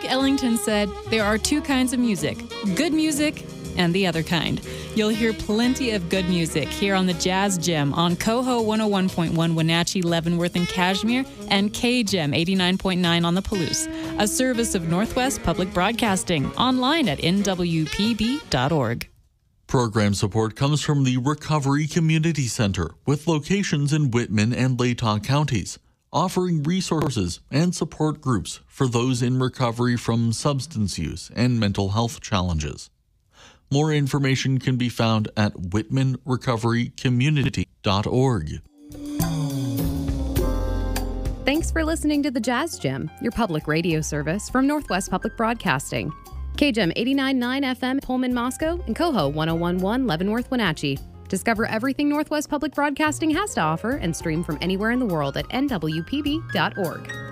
Ellington said, there are two kinds of music, good music and the other kind. You'll hear plenty of good music here on the Jazz Gem on Coho 101.1 Wenatchee, Leavenworth, and Cashmere, and KGEM 89.9 on the Palouse, a service of Northwest Public Broadcasting, online at nwpb.org. Program support comes from the Recovery Community Center, with locations in Whitman and Latah counties, offering resources and support groups for those in recovery from substance use and mental health challenges. More information can be found at whitmanrecoverycommunity.org. Thanks for listening to the Jazz Gem, your public radio service from Northwest Public Broadcasting. KGEM 89.9 FM Pullman, Moscow, and Coho 101.1 Leavenworth, Wenatchee. Discover everything Northwest Public Broadcasting has to offer and stream from anywhere in the world at nwpb.org.